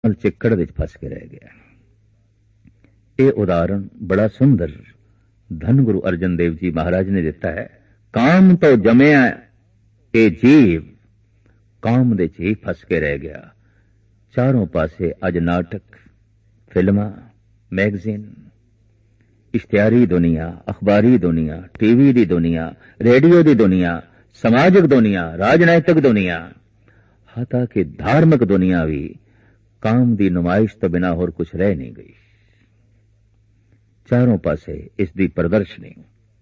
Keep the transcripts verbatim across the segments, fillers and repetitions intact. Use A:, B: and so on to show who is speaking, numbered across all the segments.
A: चिक्कड़ विच फस के रह गया। ये उदाहरण बड़ा सुंदर धन गुरु अर्जन देव जी महाराज ने दिता है। काम तो जमया ये जीव, काम दे च फस के रह गया। चारों पासे अज नाटक, फिल्मां, मैगजीन, इश्तिहारी दुनिया, अखबारी दुनिया, टीवी दी दुनिया, रेडियो दी दुनिया, समाजिक दुनिया, राजनैतिक दुनिया, हता कि धार्मिक दुनिया भी काम दी नुमाइश तो बिना होर कुछ रह नहीं गई। चारों पासे इसकी प्रदर्शनी।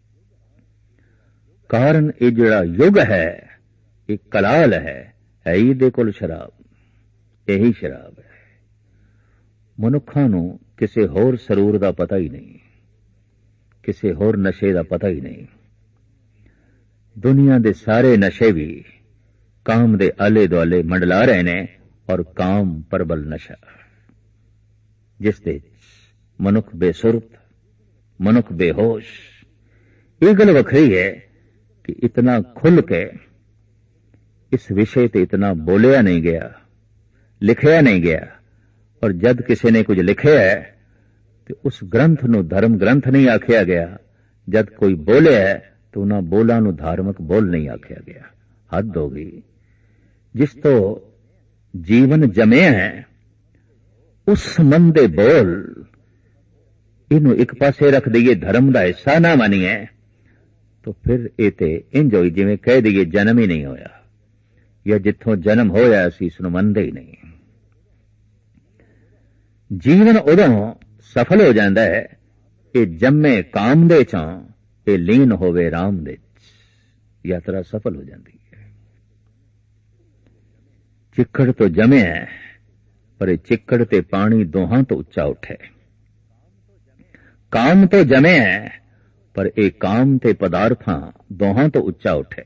A: कारण ये जिहड़ा युग है, एक कलाल है, है ही दे कोल शराब, यही शराब है। मनुखा नूं किसे होर सरूर दा पता ही नहीं, किसे होर नशे दा पता ही नहीं। दुनिया दे सारे नशे भी काम दे आले दुआले मंडला रहे ने, और काम परबल नशा जिसदे मनुख बेसुरत, मनुख बेहोश। ये गल वखरी है कि इतना खुल के इस विषय ते इतना बोलिया नहीं गया, लिखिया नहीं गया। और जद किसी ने कुछ लिखिया है तो उस ग्रंथ नूं धर्म ग्रंथ नहीं आखिया गया। जद कोई बोलिया है तो उन्हां बोलां नूं धार्मिक बोल नहीं आखिया गया। हद हो गई। जिस तो जीवन जमे है उस मन दे बोल इनू एक पासे रख दईए, धर्म का हिस्सा ना मानीए, तो फिर ये ते इंज होई जिवें कह दईए जन्म ही नहीं होया, या जिथों जन्म होया असीं इसनूं मनदे ही नहीं। जीवन उदों सफल हो जाता है ये जम्मे काम दे चों ते लीन होवे राम दे च। यात्रा सफल हो जाती है। चिक्कड़ तो जमे है, पर चिक्कड़ ते पानी दोहां तो उच्चा उठे। काम तो जमे है, पर एक काम ते पदार्थां दोहां तो उच्चा उठे।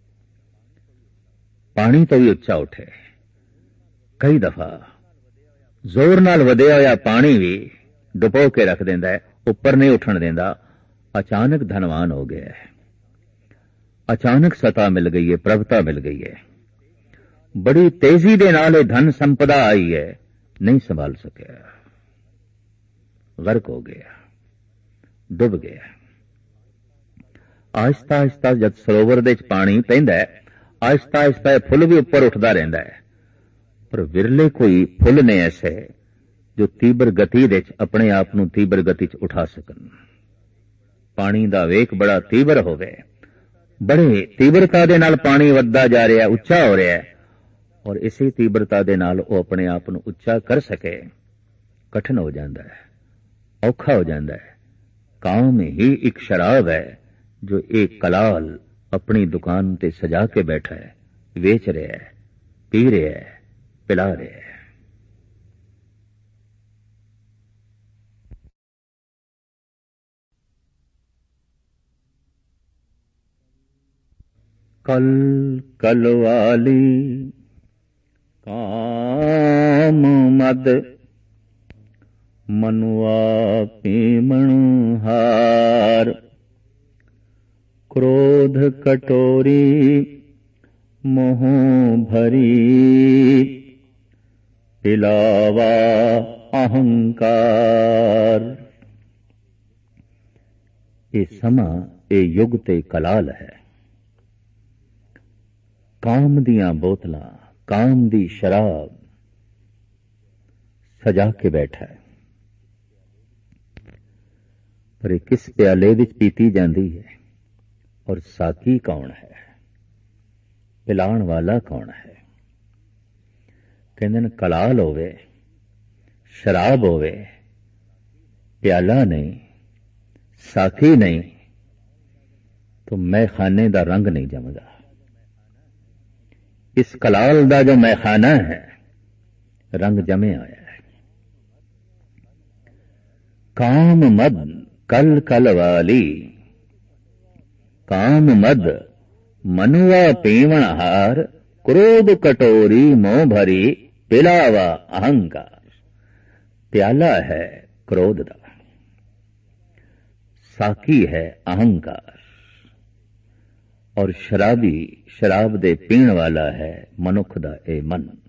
A: पानी तो भी उच्चा उठे। कई दफा जोर नाल वधिया होया पानी भी डुबो के रख देंदा है, उपर नहीं उठन देंदा। अचानक धनवान हो गया है, अचानक सता मिल गई है, प्रभुता मिल गई है, बड़ी तेजी दे नाल धन संपदा आई है, नहीं संभाल सकिया, गर्क हो गया, डुब गया। आहिस्ता आहिस्ता जब सरोवर दे पानी पैंदा है, आहिस्ता आहिस्ता फुल भी उपर उठता रहता है। पर विरले कोई फुल ने ऐसे जो तीव्र गति दे अपने आप नूं तीव्र गति च उठा सकन। पानी दा वेग बड़ा तीव्र होवे, बड़े तीव्रता दे नाल पानी वधदा जा रहा है, उच्चा हो रहा है, और इसी तीव्रता दे नाल वो अपने आप नूं उच्चा कर सके कठिन हो जाता है, औखा हो जाता है। काम ही एक शराब है जो एक कलाल अपनी दुकान ते सजा के बैठा है, वेच रहा है, पी रहा है, पिला रहा है। कल कलवाली काम मद मनुआ पीमण हार। क्रोध कटोरी मोह भरी पिलावा अहंकार। ये समा ये युग ते कलाल है। काम दियां बोतलां, काम दी शराब सजा के बैठा है, पर किस प्याले विच पीती जाती है, और साकी कौन है, पिलाण वाला कौन है। कहंदे ने कलाल होवे, शराब होवे, प्याला नहीं, साकी नहीं, तो मैखाने दा रंग नहीं जमदा। इस कलाल दा जो मैखाना है रंग जमे आया है। काम मद कल कल वाली, काम मद मनुआ पीवण हार। क्रोध कटोरी मोह भरी पिलावा अहंकार। प्याला है क्रोध दा, साकी है अहंकार, और शराबी शराब दे पीण वाला है मनुख दा ए मन।